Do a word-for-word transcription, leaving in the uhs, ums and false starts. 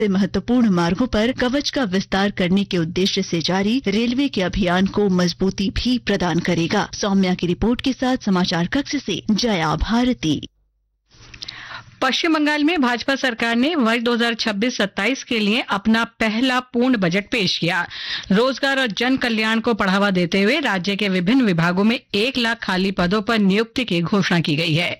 महत्वपूर्ण मार्गों पर कवच का विस्तार करने के उद्देश्य से जारी रेलवे के अभियान को मजबूती भी प्रदान करेगा। सौम्या की रिपोर्ट के साथ समाचार कक्ष से जया भारती। पश्चिम बंगाल में भाजपा सरकार ने वर्ष दो हज़ार छब्बीस सत्ताईस के लिए अपना पहला पूर्ण बजट पेश किया। रोजगार और जन कल्याण को बढ़ावा देते हुए राज्य के विभिन्न विभागों में एक लाख खाली पदों पर नियुक्ति की घोषणा की गई है।